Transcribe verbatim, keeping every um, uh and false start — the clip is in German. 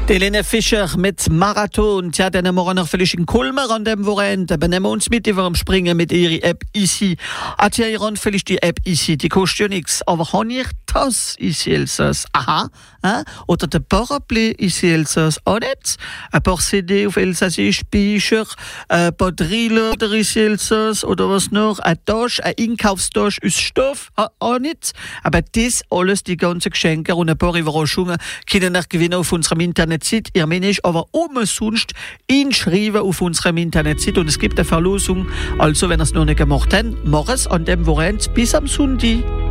Helene Fischer mit Marathon. Tja, dann haben wir noch vielleicht in Kulmer an dem Wochenende. Aber nehmen wir uns mit, über dem Springen mit ihrer App Easy. Hat ja ihr vielleicht die App Easy, die kostet ja nichts. Aber haben ihr das Easy Elsass? Aha. Äh? Oder der Parapluie Easy Elsass auch nicht? Ein paar C D auf Elsassisch, Bücher, ein paar Driller oder Easy Elsass oder was noch? Eine Tasche, ein Einkaufstasche aus Stoff? Auch nicht. Aber das alles, die ganzen Geschenke und ein paar Überraschungen, können ihr gewinnen auf unserem Internetseite. Ihr Mensch aber umsonst inschreiben auf unserem Internetseite und es gibt eine Verlosung. Also, wenn ihr es noch nicht gemacht habt, mach es an dem Wochenende bis am Sonntag.